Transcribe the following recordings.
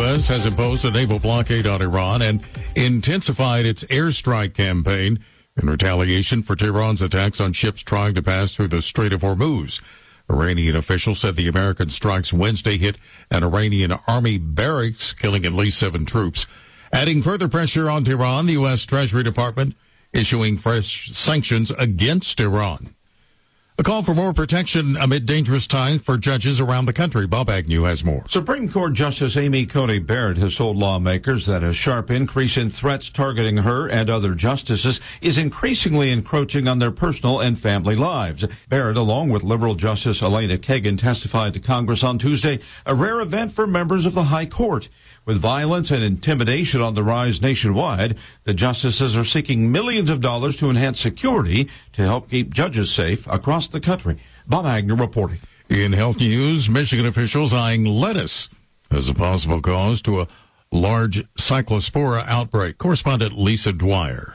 U.S. has imposed a naval blockade on Iran and intensified its airstrike campaign in retaliation for Tehran's attacks on ships trying to pass through the Strait of Hormuz. Iranian officials said the American strikes Wednesday hit an Iranian army barracks, killing at least 7 troops. Adding further pressure on Tehran, the U.S. Treasury Department issuing fresh sanctions against Iran. A call for more protection amid dangerous times for judges around the country. Bob Agnew has more. Supreme Court Justice Amy Coney Barrett has told lawmakers that a sharp increase in threats targeting her and other justices is increasingly encroaching on their personal and family lives. Barrett, along with liberal Justice Elena Kagan, testified to Congress on Tuesday, a rare event for members of the High Court. With violence and intimidation on the rise nationwide, the justices are seeking millions of dollars to enhance security to help keep judges safe across the country. Bob Agnew reporting. In health news, Michigan officials eyeing lettuce as a possible cause to a large cyclospora outbreak. Correspondent Lisa Dwyer.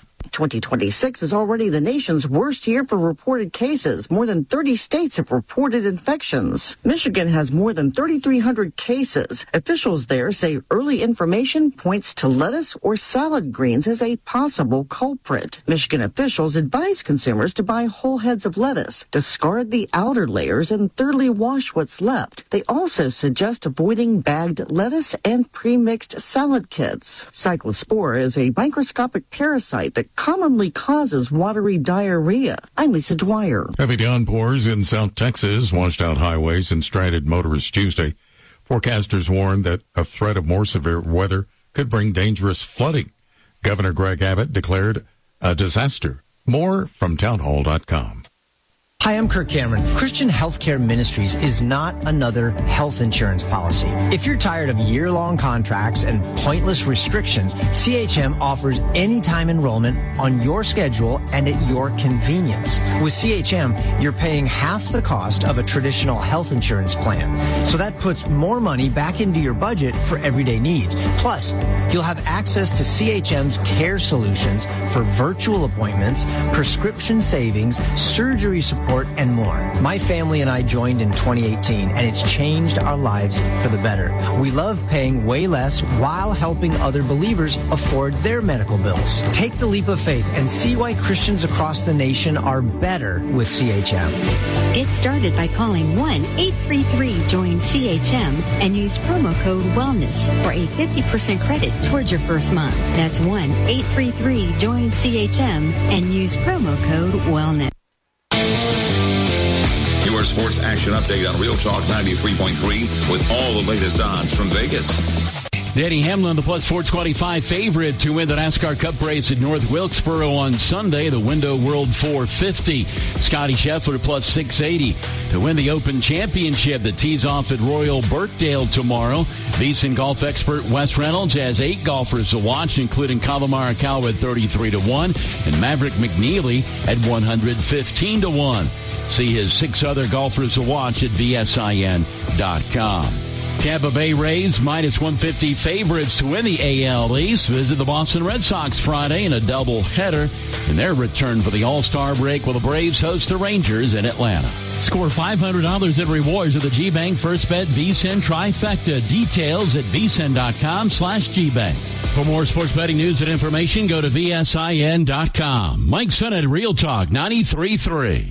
2026 is already the nation's worst year for reported cases. More than 30 states have reported infections. Michigan has more than 3,300 cases. Officials there say early information points to lettuce or salad greens as a possible culprit. Michigan officials advise consumers to buy whole heads of lettuce, discard the outer layers, and thoroughly wash what's left. They also suggest avoiding bagged lettuce and pre-mixed salad kits. Cyclospora is a microscopic parasite that commonly causes watery diarrhea. I'm Lisa Dwyer. Heavy downpours in South Texas washed out highways and stranded motorists Tuesday. Forecasters warned that a threat of more severe weather could bring dangerous flooding. Governor Greg Abbott declared a disaster. More from townhall.com. Hi, I'm Kirk Cameron. Christian Healthcare Ministries is not another health insurance policy. If you're tired of year-long contracts and pointless restrictions, CHM offers anytime enrollment on your schedule and at your convenience. With CHM, you're paying half the cost of a traditional health insurance plan. So that puts more money back into your budget for everyday needs. Plus, you'll have access to CHM's care solutions for virtual appointments, prescription savings, surgery support, and more. My family and I joined in 2018, and it's changed our lives for the better. We love paying way less while helping other believers afford their medical bills. Take the leap of faith and see why Christians across the nation are better with CHM. Get started by calling 1-833-JOIN-CHM and use promo code WELLNESS for a 50% credit towards your first month. That's 1-833-JOIN-CHM and use promo code WELLNESS. Your sports action update on Real Talk 93.3 with all the latest odds from Vegas. Denny Hamlin, the plus 425 favorite to win the NASCAR Cup race at North Wilkesboro on Sunday, the Window World 450. Scotty Scheffler plus 680 to win the Open Championship that tees off at Royal Birkdale tomorrow. VSiN golf expert Wes Reynolds has 8 golfers to watch, including Collin Morikawa at 33-1 and Maverick McNeely at 115-1. See his 6 other golfers to watch at VSIN.com. Tampa Bay Rays minus 150 favorites to win the AL East. Visit the Boston Red Sox Friday in a doubleheader in their return for the All-Star break, while the Braves host the Rangers in Atlanta. Score $500 in rewards at the G-Bank First Bet VSiN Trifecta. Details at vsin.com/GBank. For more sports betting news and information, go to VSIN.com. Mike Sennett, Real Talk 93.3.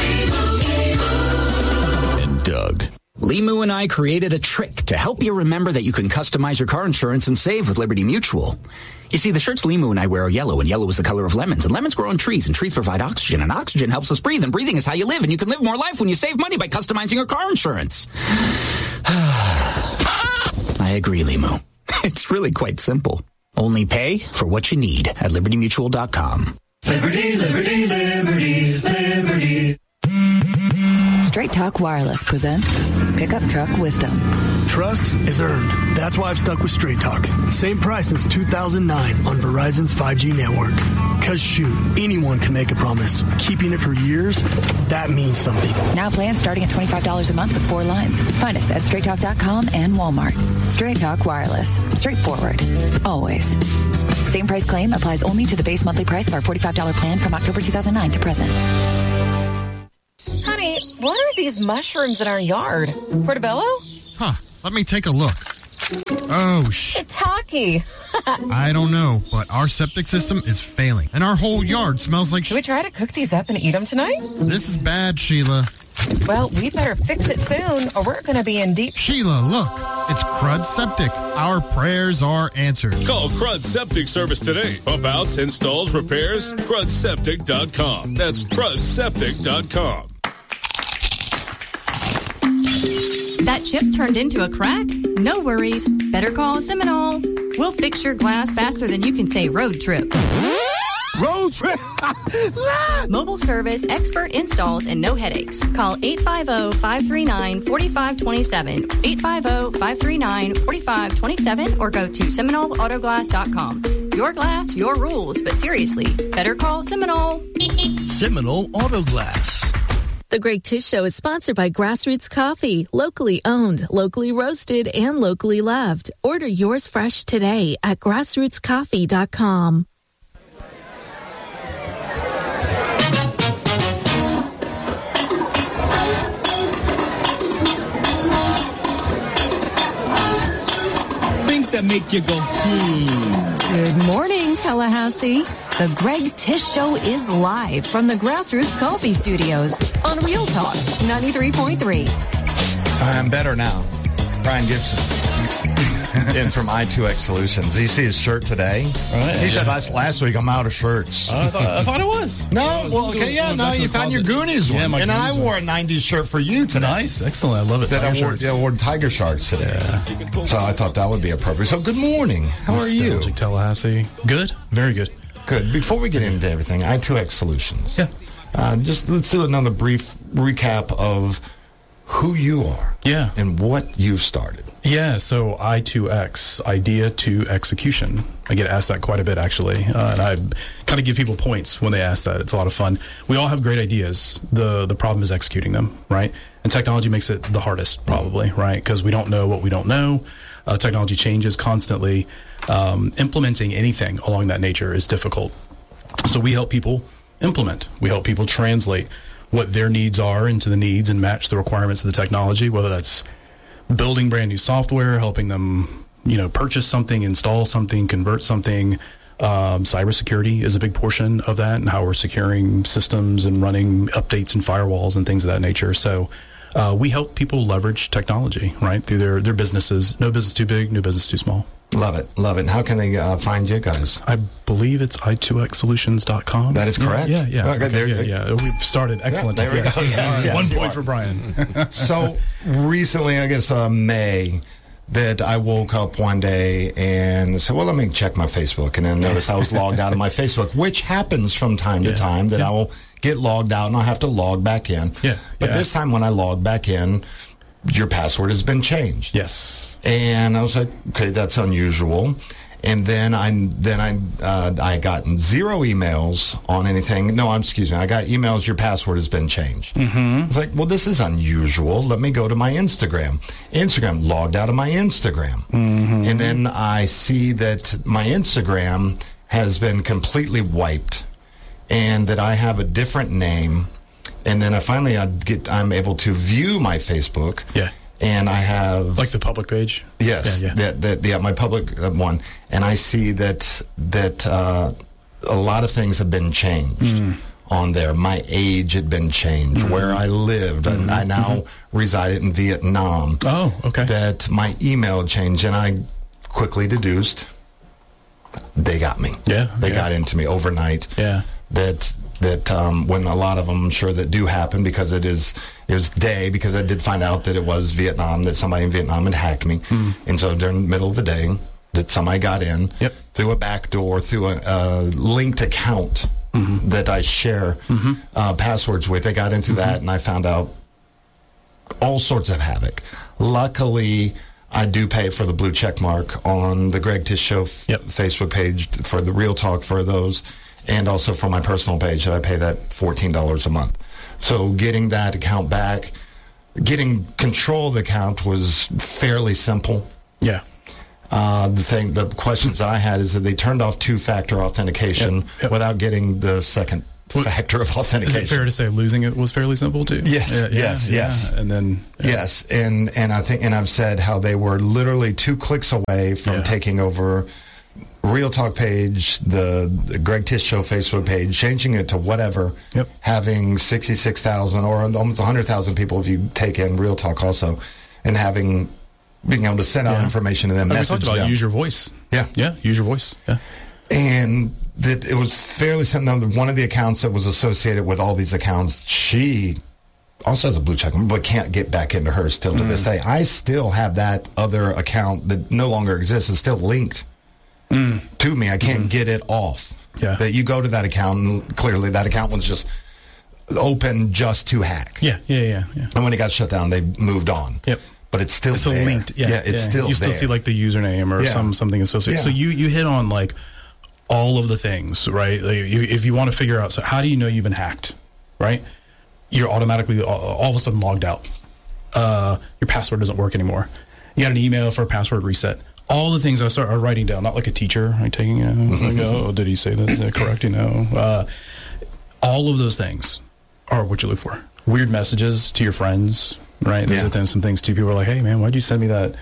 And Doug. Limu and I created a trick to help you remember that you can customize your car insurance and save with Liberty Mutual. You see, the shirts Limu and I wear are yellow, and yellow is the color of lemons. And lemons grow on trees, and trees provide oxygen, and oxygen helps us breathe, and breathing is how you live, and you can live more life when you save money by customizing your car insurance. I agree, Limu. It's really quite simple. Only pay for what you need at LibertyMutual.com. Liberty, liberty, liberty, liberty. Straight Talk Wireless presents Pickup Truck Wisdom. Trust is earned. That's why I've stuck with Straight Talk. Same price since 2009 on Verizon's 5G network. Cause shoot, anyone can make a promise. Keeping it for years, that means something. Now plans starting at $25 a month with 4 lines. Find us at StraightTalk.com and Walmart. Straight Talk Wireless. Straightforward. Always. Same price claim applies only to the base monthly price of our $45 plan from October 2009 to present. Honey, what are these mushrooms in our yard? Portobello? Let me take a look. Oh, Shiitake. I don't know, but our septic system is failing, and our whole yard smells like... Should we try to cook these up and eat them tonight? This is bad, Sheila. Well, we better fix it soon, or we're going to be in deep... Sheila, look. It's Crud Septic. Our prayers are answered. Call Crud Septic Service today. Pump outs, installs, repairs, CrudSeptic.com. That's CrudSeptic.com. That chip turned into a crack? No worries. Better call Seminole. We'll fix your glass faster than you can say road trip. Road trip? Mobile service, expert installs, and no headaches. Call 850-539-4527, 850-539-4527, or go to SeminoleAutoglass.com. Your glass, your rules, but seriously, better call Seminole. Seminole Autoglass. The Greg Tish Show is sponsored by Grassroots Coffee, locally owned, locally roasted, and locally loved. Order yours fresh today at grassrootscoffee.com. Things that make you go, Good morning, Tallahassee. The Greg Tish Show is live from the Grassroots Coffee Studios on Real Talk 93.3. I'm better now. Brian Gibson. In from I2X Solutions. You see his shirt today? Right, he said last week, I'm out of shirts. I thought it was. No, well, okay, yeah, no, you found your Goonies one. Yeah, and Goonies I wore a 90s shirt for you today. Nice, excellent. I love it. That I wore Tiger Sharks today. Yeah. So I thought that would be appropriate. So good morning. How are you? Tallahassee. Good, very good. Good. Before we get into everything, I2X Solutions. Yeah. Just let's do another brief recap of who you are. Yeah. And what you've started. Yeah, so I2X, idea to execution. I get asked that quite a bit, actually, and I kind of give people points when they ask that. It's a lot of fun. We all have great ideas. The problem is executing them, right? And technology makes it the hardest, probably, right? Because we don't know what we don't know. Technology changes constantly. Implementing anything along that nature is difficult. So we help people implement. We help people translate what their needs are into the needs and match the requirements of the technology, whether that's building brand new software, helping them, purchase something, install something, convert something. Cybersecurity is a big portion of that, and how we're securing systems and running updates and firewalls and things of that nature. So we help people leverage technology, right, through their businesses. No business too big, no business too small. Love it. Love it. And how can they find you guys? I believe it's i2xsolutions.com. That is correct. Yeah. Okay, yeah. We've started. Excellent. Yeah, there we go. Yes, 1 point for Brian. So recently, I guess May, that I woke up one day and said, well, let me check my Facebook. And then notice I was logged out of my Facebook, which happens from time to time, that I will get logged out and I'll have to log back in. But this time when I log back in, your password has been changed. Yes. And I was like, okay, that's unusual. And then I got 0 emails on anything. No, excuse me. I got emails, your password has been changed. Mm-hmm. I was like, well, this is unusual. Let me go to my Instagram. Logged out of my Instagram. Mm-hmm. And then I see that my Instagram has been completely wiped and that I have a different name. And then I'm able to view my Facebook. Yeah. And I have... Like the public page? Yes. Yeah. My public one. And I see that a lot of things have been changed on there. My age had been changed, where I lived. And I now resided in Vietnam. Oh, okay. That my email changed. And I quickly deduced they got me. Yeah. They got into me overnight. Yeah. That when a lot of them, I'm sure that do happen, because it was day, because I did find out that it was Vietnam, that somebody in Vietnam had hacked me. And so during the middle of the day, that somebody got in through a back door, through a linked account that I share passwords with. They got into that, and I found out all sorts of havoc. Luckily, I do pay for the blue check mark on the Greg Tish Show Facebook page for the Real Talk for those. And also for my personal page, I pay that $14 a month. So getting that account back, getting control of the account was fairly simple. Yeah. The questions that I had is that they turned off 2-factor authentication without getting the second factor of authentication. Is it fair to say losing it was fairly simple too? Yes, yes. And then yes, and I think, and I've said how they were literally 2 clicks away from taking over Real Talk page, the Greg Tish Show Facebook page, changing it to whatever, having 66,000 or almost 100,000 people if you take in Real Talk also, and being able to send out information to them, message we talked about them. use your voice. Yeah, use your voice. Yeah. And that it was fairly simple. One of the accounts that was associated with all these accounts, she also has a blue check, but can't get back into hers still to this day. I still have that other account that no longer exists. It's still linked to me. I can't get it off. Yeah. That you go to that account, and clearly that account was just open just to hack. Yeah. And when it got shut down, they moved on. Yep. But it's still there. Linked. It's still you still there. see like the username or something associated. So you hit on like all of the things, right? Like if you want to figure out, so how do you know you've been hacked, right? You're automatically all of a sudden logged out. Your password doesn't work anymore. You got an email for a password reset. All the things I start writing down, not like a teacher, like taking it, like, oh, did he say that's correct? All of those things are what you look for. Weird messages to your friends, right? There's some things too. People are like, hey man, why'd you send me that?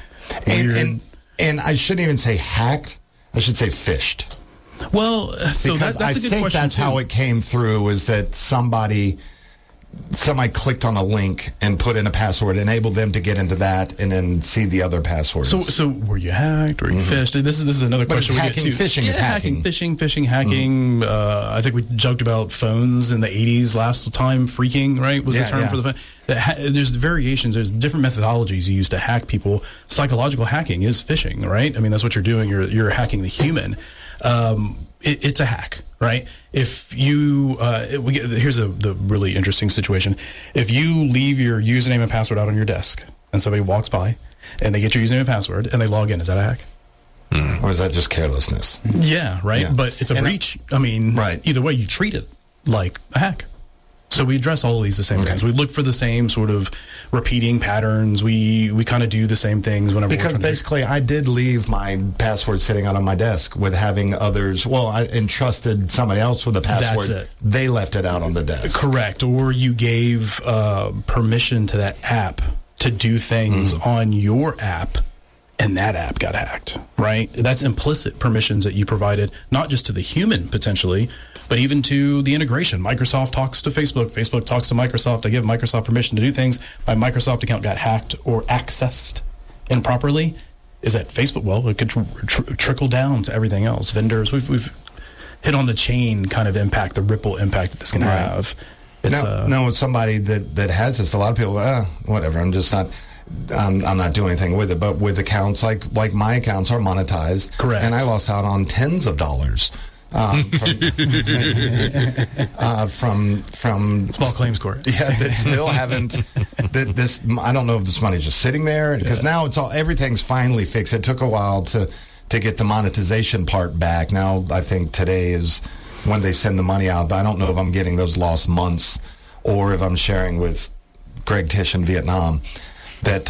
And I shouldn't even say hacked. I should say phished. Well, so that's a good question. I think that's how it came through, is that somebody clicked on a link and put in a password, enabled them to get into that, and then see the other passwords. So were you hacked? Were you phished? This is another question. Phishing is hacking. Phishing, hacking. I think we joked about phones in the 80s last time. Phreaking, right, was the term for the phone. There's variations. There's different methodologies you use to hack people. Psychological hacking is phishing, right? I mean, that's what you're doing. You're hacking the human. It's a hack, right? If you, here's the really interesting situation. If you leave your username and password out on your desk, and somebody walks by, and they get your username and password, and they log in, is that a hack? Or is that just carelessness? Yeah, right? Yeah. But it's a breach. Either way, you treat it like a hack. So we address all of these the same things. We look for the same sort of repeating patterns. We kind of do the same things whenever because basically I did leave my password sitting out on my desk with having others. Well, I entrusted somebody else with the password. That's it. They left it out on the desk. Correct. Or you gave permission to that app to do things on your app, and that app got hacked, right? That's implicit permissions that you provided, not just to the human potentially, but even to the integration. Microsoft talks to Facebook. Facebook talks to Microsoft. I give Microsoft permission to do things. My Microsoft account got hacked or accessed improperly. Is that Facebook? Well, it could trickle down to everything else. Vendors, we've hit on the chain kind of impact, the ripple impact that this can have. Now, with somebody that has this, a lot of people, whatever, I'm not doing anything with it. But with accounts like my accounts are monetized. Correct. And I lost out on tens of dollars. From small claims court. Yeah, that still haven't. I don't know if this money's just sitting there because now everything's finally fixed. It took a while to get the monetization part back. Now I think today is when they send the money out. But I don't know if I'm getting those lost months or if I'm sharing with Greg Tish in Vietnam that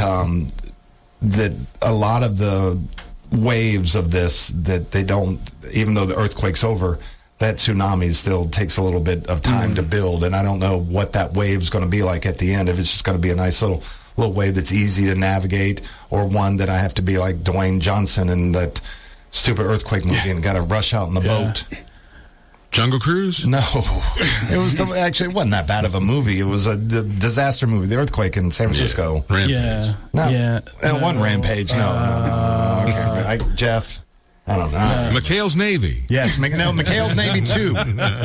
a lot of the waves of this that they don't, even though the earthquake's over, that tsunami still takes a little bit of time to build, and I don't know what that wave's going to be like at the end. If it's just going to be a nice little wave that's easy to navigate, or one that I have to be like Dwayne Johnson in that stupid earthquake movie and got to rush out in the boat. Jungle Cruise? No, it wasn't that bad of a movie. It was a disaster movie, the earthquake in San Francisco. Rampage. One Rampage. Okay, Jeff. I don't know. McHale's Navy. Yes, McHale's Navy too.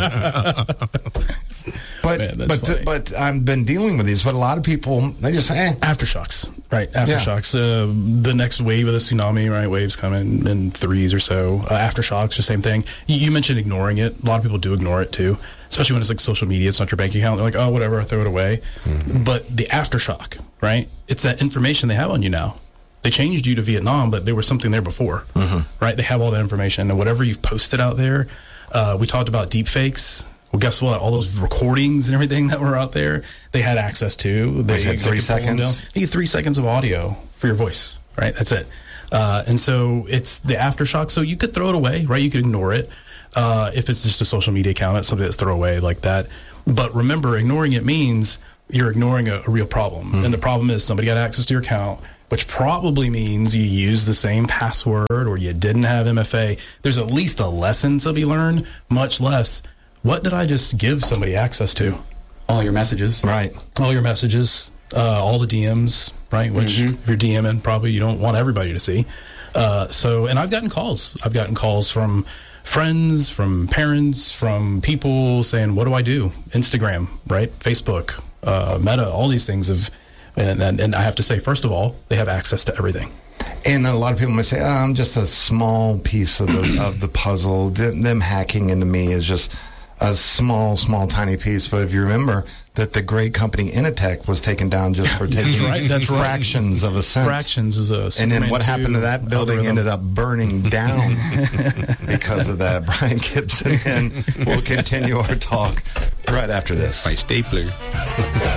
But I've been dealing with these. But a lot of people, they just say aftershocks, right? Aftershocks. The next wave of the tsunami, right? Waves come in threes or so. Aftershocks, the same thing. You mentioned ignoring it. A lot of people do ignore it too, especially when it's like social media. It's not your bank account. They're like, oh, whatever, I throw it away. But the aftershock, right? It's that information they have on you now. They changed you to Vietnam, but there was something there before, right? They have all that information, and whatever you've posted out there. We talked about deep fakes. Well, guess what? All those recordings and everything that were out there, they had access to. They had 3 seconds. You get 3 seconds of audio for your voice, right? That's it. And so it's the aftershock. So you could throw it away, right? You could ignore it. If it's just a social media account, it's something that's throwaway like that. But remember, ignoring it means you're ignoring a real problem. And the problem is somebody got access to your account, which probably means you use the same password or you didn't have MFA. There's at least a lesson to be learned, much less, what did I just give somebody access to? All your messages. Right. All your messages, all the DMs, right? Which if you're DMing, probably you don't want everybody to see. And I've gotten calls. I've gotten calls from friends, from parents, from people saying, what do I do? Instagram, right? Facebook, Meta, all these things have, and I have to say, first of all, they have access to everything. And a lot of people might say, I'm just a small piece of the puzzle. Them hacking into me is just a small, tiny piece. But if you remember that the great company Initech was taken down just for taking fractions of a cent. Fractions is a and then what happened to that building ended up burning down because of that. Brian Gibson, and we'll continue our talk right after this. By Stapler.